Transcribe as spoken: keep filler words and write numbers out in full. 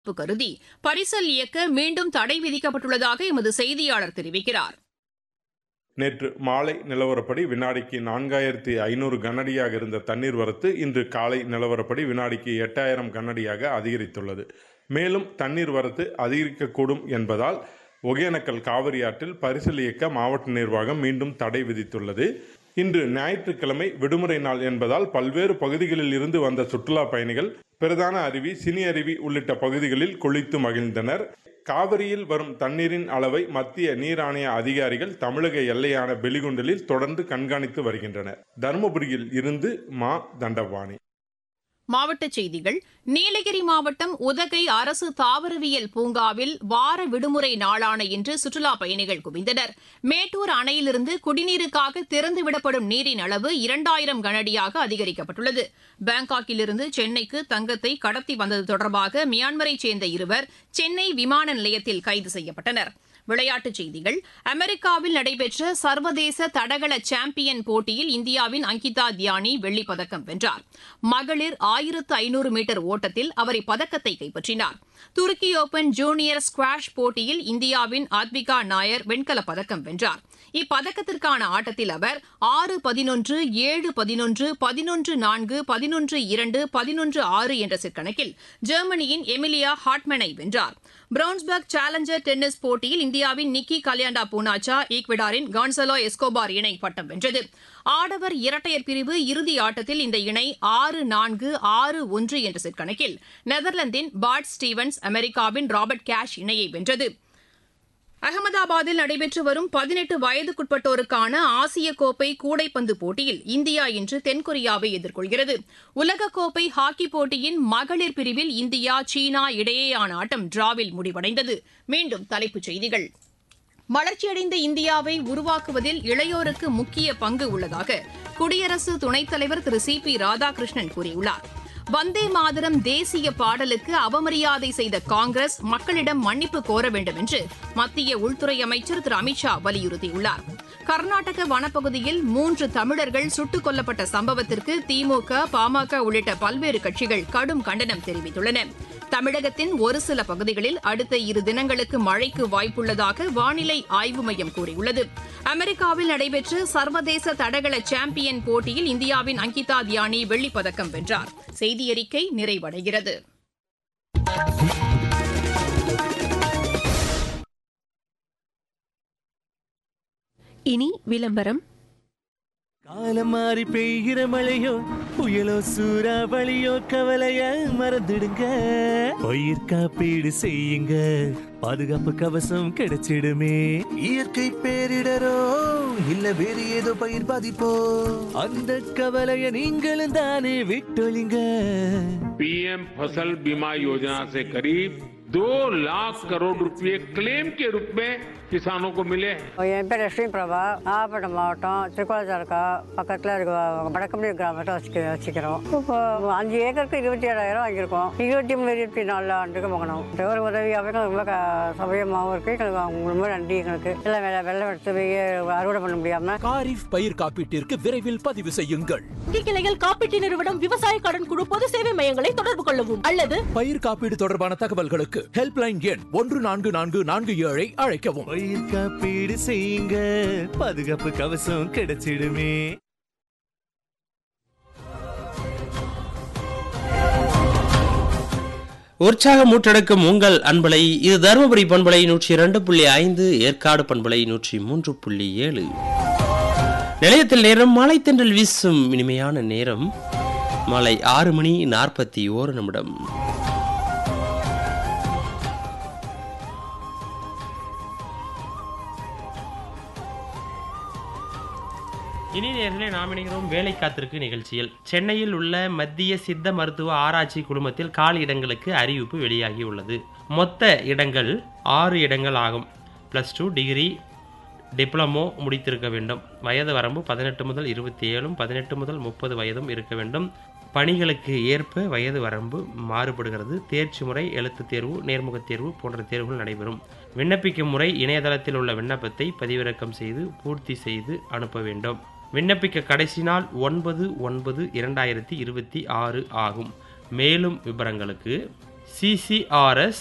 கருதி பரிசல் இயக்க மீண்டும் தடை விதிக்கப்பட்டுள்ளதாக எமது செய்தியாளர் தெரிவிக்கிறார். நேற்று மாலை நிலவரப்படி வினாடிக்கு நான்காயிரத்தி ஐநூறு கனஅடியாக இருந்த தண்ணீர் வரத்து இன்று காலை நிலவரப்படி வினாடிக்கு எட்டாயிரம் கனஅடியாக அதிகரித்துள்ளது. மேலும் தண்ணீர் வரத்து அதிகரிக்கக்கூடும் என்பதால் ஒகேனக்கல் காவிரி ஆற்றில் பரிசல் இயக்க மாவட்ட நிர்வாகம் மீண்டும் தடை விதித்துள்ளது. இன்று ஞாயிற்றுக்கிழமை விடுமுறை நாள் என்பதால் பல்வேறு பகுதிகளில் இருந்து வந்த சுற்றுலா பயணிகள் பிரதான அருவி, சினி அருவி உள்ளிட்ட பகுதிகளில் குளித்து மகிழ்ந்தனர். காவிரியில் வரும் தண்ணீரின் அளவை மத்திய நீர் ஆணைய அதிகாரிகள் தமிழக எல்லையான பெலிகுண்டலில் தொடர்ந்து கண்காணித்து வருகின்றனர். தருமபுரியில் இருந்து மா தண்டபாணி. மாவட்டச் செய்திகள். நீலகிரி மாவட்டம் உதகை அரசு தாவரவியல் பூங்காவில் வார விடுமுறை நாளான இன்று சுற்றுலாப் பயணிகள் குவிந்தனர். மேட்டூர் அணையிலிருந்து குடிநீருக்காக திறந்துவிடப்படும் நீரின் அளவு இரண்டாயிரம் கனஅடியாக அதிகரிக்கப்பட்டுள்ளது. பாங்காக்கிலிருந்து சென்னைக்கு தங்கத்தை கடத்தி வந்தது தொடர்பாக மியான்மரைச் சேர்ந்த இருவர் சென்னை விமான நிலையத்தில் கைது செய்யப்பட்டனர். விளையாட்டுச் செய்திகள். அமெரிக்காவில் நடைபெற்ற சர்வதேச தடகள சாம்பியன் போட்டியில் இந்தியாவின் அங்கிதா தியானி வெள்ளிப் பதக்கம் வென்றார். மகளிர் ஆயிரத்து ஐநூறு மீட்டர் ஓட்டத்தில் அவர் இப்பதக்கத்தை கைப்பற்றினார். துருக்கி ஓபன் ஜூனியர் ஸ்குவாஷ் போட்டியில் இந்தியாவின் ஆத்விகா நாயர் வெண்கலப் பதக்கம் வென்றார். இப்பதக்கத்திற்கான ஆட்டத்தில் அவர் ஆறு பதினொன்று, ஏழு பதினொன்று, பதினொன்று நான்கு, பதினொன்று இரண்டு, பதினொன்று ஆறு என்ற செட் கணக்கில் ஜெர்மனியின் எமிலியா ஹாட்மேனை வென்றார். பிரவுன்ஸ்பர்க் சேலஞ்சர் டென்னிஸ் போட்டியில் இந்தியாவின் நிக்கி கல்யாண்டா பூனாச்சா ஈக்வடாரின் கான்சலோ எஸ்கோபார் இணை பட்டம் வென்றது. ஆடவர் இரட்டையர் பிரிவு இறுதி ஆட்டத்தில் இந்த இணை ஆறு நான்கு, ஆறு ஒன்று என்ற செட் கணக்கில் நெதர்லாந்தின் பாட் ஸ்டீவன்ஸ் அமெரிக்காவின் ராபர்ட் கேஷ் இணையை வென்றது. அகமதாபாத்தில் நடைபெற்று வரும் பதினெட்டு வயதுக்குட்பட்டோருக்கான ஆசிய கோப்பை கூடைப்பந்து போட்டியில் இந்தியா இன்று தென்கொரியாவை எதிர்கொள்கிறது. உலகக்கோப்பை ஹாக்கி போட்டியின் மகளிர் பிரிவில் இந்தியா சீனா இடையேயான ஆட்டம் டிராவில் முடிவடைந்தது. மீண்டும் தலைப்புச் செய்திகள். வளர்ச்சியடைந்த இந்தியாவை உருவாக்குவதில் இளையோருக்கு முக்கிய பங்கு உள்ளதாக குடியரசு துணைத் தலைவர் திரு சி பி ராதாகிருஷ்ணன் கூறியுள்ளார். வந்தே மாதரம் தேசிய பாடலுக்கு அவமரியாதை செய்த காங்கிரஸ் மக்களிடம் மன்னிப்பு கோர வேண்டும் என்று மத்திய உள்துறை அமைச்சர் திரு அமித்ஷா வலியுறுத்தியுள்ளார். கர்நாடக வனப்பகுதியில் மூன்று தமிழர்கள் சுட்டுக் கொல்லப்பட்ட சம்பவத்திற்கு திமுக, பாமக உள்ளிட்ட பல்வேறு கட்சிகள் கடும் கண்டனம் தெரிவித்துள்ளன. தமிழகத்தின் ஒரு சில பகுதிகளில் அடுத்த இரு தினங்களுக்கு மழைக்கு வாய்ப்புள்ளதாக வானிலை ஆய்வு மையம் கூறியுள்ளது. அமெரிக்காவில் நடைபெற்ற சர்வதேச தடகள சாம்பியன் போட்டியில் இந்தியாவின் அங்கிதா தியானி வெள்ளிப் பதக்கம் வென்றார். செய்தியறிக்கை நிறைவடைகிறது. இனி விளம்பரம். காலம் மாறி பெய்கிற மழையோ புயலோ சூறாவளியோ கவலைய மறந்துடுங்க, பயிர் காப்பீடு செய்யுங்க, பாதுகாப்பு கவசம் கிடைச்சிடுமே. இயற்கை பேரிடரோ இல்ல வேறு ஏதோ பயிர் பாதிப்போ அந்த கவலைய நீங்களும் தானே விட்டொழிங்க. पीएम फसल बीमा योजना से करीब दो लाख करोड़ रुपए क्लेम के रूप में किसानों को मिले. என் பேர் லட்சுமி பிரபா, நாகப்பட்டினம் மாவட்டம் திருக்கோளத்தாலுக்கா பக்கத்தில் இருக்க வடக்கம்பி கிராமத்தை வச்சுக்க வச்சுக்கிறோம். இப்போ அஞ்சு ஏக்கருக்கு இருபத்தி ஏழாயிரம் வாங்கியிருக்கோம். இருபத்தி மூணு இருபத்தி நாலு ஆண்டுக்கு வாங்கணும். ஒரு உதவியாகவே ரொம்ப சௌகரியமாகவும் இருக்கு. எங்களுக்கு ரொம்ப நன்றி. எங்களுக்கு எல்லாம் வெள்ள வெள்ளம் எடுத்து போய் அறுவடை பண்ண முடியாம காரிஃப் பயிர் காப்பீட்டிற்கு விரைவில் பதிவு செய்யுங்கள். கிளைகள் காப்பீட்டு நிறுவனம், விவசாய கடன் குழு, பொது சேவை மையங்களை தொடர்பு கொள்ளவும் அல்லது பயிர் காப்பீடு தொடர்பான தகவல்களுக்கு ஹெல்ப்லைன் எண் ஒன்று நான்கு நான்கு நான்கு ஏழை அழைக்கவும். பயிர் காப்பீடு செய்யுங்க, பாதுகாப்பு கவசம் கிடைச்சிடுமே. உற்சாகம் மூட்டெடுக்கும் உங்கள் அன்பலை. இது தருமபுரி பண்பலை நூற்றி இரண்டு புள்ளி ஐந்து, ஏற்காடு பண்பலை நூற்றி மூன்று புள்ளி ஏழு. நிலையத்தில் நேரம் மாலை தென்றல் வீசும் இனிமையான நேரம் மாலை ஆறு மணி நாற்பத்தி ஓரு நிமிடம். இனி நேர்களே நாம் இணைகிறோம் வேலை காத்திருக்கு நிகழ்ச்சியில். சென்னையில் உள்ள மத்திய சித்த மருத்துவ ஆராய்ச்சி குழுமத்தில் காலி இடங்களுக்கு அறிவிப்பு வெளியாகி உள்ளது. மொத்த இடங்கள் ஆறு இடங்கள் ஆகும். ப்ளஸ் டூ டிகிரி டிப்ளமோ முடித்திருக்க வேண்டும். வயது வரம்பு பதினெட்டு முதல் இருபத்தி ஏழும் பதினெட்டு முதல் முப்பது வயதும் இருக்க வேண்டும். பணிகளுக்கு ஏற்ப வயது வரம்பு மாறுபடுகிறது. தேர்ச்சி முறை, எழுத்து தேர்வு, நேர்முகத் தேர்வு போன்ற தேர்வுகள் நடைபெறும். விண்ணப்பிக்கும் முறை இணையதளத்தில் உள்ள விண்ணப்பத்தை பதிவிறக்கம் செய்து பூர்த்தி செய்து அனுப்ப வேண்டும். விண்ணப்பிக்க கடைசி நாள் ஒன்பது ஒன்பது இரண்டாயிரத்தி இருபத்தி ஆறு ஆகும். மேலும் விவரங்களுக்கு சிசிஆர்எஸ்